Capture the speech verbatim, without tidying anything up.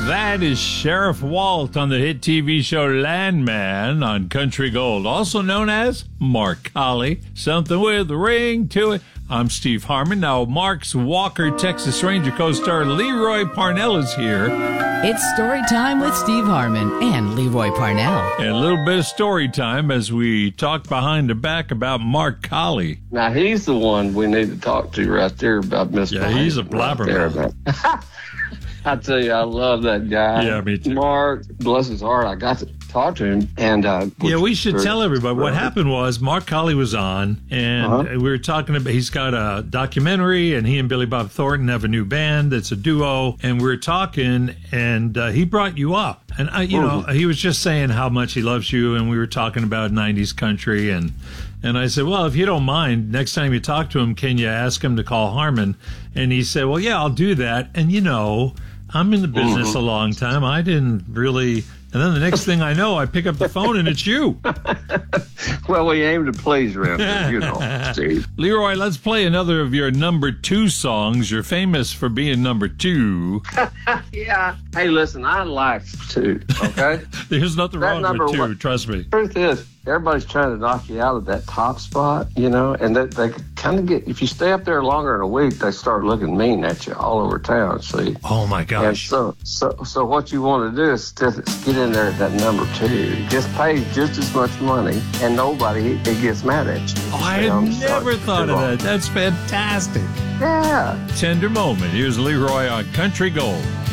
That is Sheriff Walt on the hit T V show Landman on Country Gold, also known as Mark Colley. Something with a ring to it. I'm Steve Harmon. Now, Mark's Walker, Texas Ranger co-star Leroy Parnell is here. It's story time with Steve Harmon and Leroy Parnell. And a little bit of story time as we talk behind the back about Mark Colley. Now, he's the one we need to talk to right there about Mister Yeah, he's a blabbermouth. Right I tell you, I love that guy. Yeah, me too. Mark, bless his heart, I got to talk to him. And uh, yeah, we should tell everybody what happened was Mark Colley was on, and Uh-huh. we were talking about, he's got a documentary, and he and Billy Bob Thornton have a new band that's a duo, and we were talking, and uh, he brought you up. And, I, you know, he was just saying how much he loves you, and we were talking about nineties country, and and I said, well, if you don't mind, next time you talk to him, can you ask him to call Harmon? And he said, well, yeah, I'll do that. And, you know, I'm in the business mm-hmm. a long time. I didn't really... And then the next thing I know, I pick up the phone and it's you. Well, we aim to please around here, you know, Steve. Leroy, let's play another of your number two songs. You're famous for being number two. Yeah. Hey, listen, I like two, okay? There's nothing that wrong with two, one, trust me. Truth is, everybody's trying to knock you out of that top spot, you know, and that they kind of get, if you stay up there longer than a week, they start looking mean at you all over town, see? Oh, my gosh. And so, so, so what you want to do is just get in there at that number two. Just pay just as much money, and nobody it gets mad at you. Oh, I had never thought of that. That's fantastic. Yeah. Tender moment. Here's Leroy on Country Gold.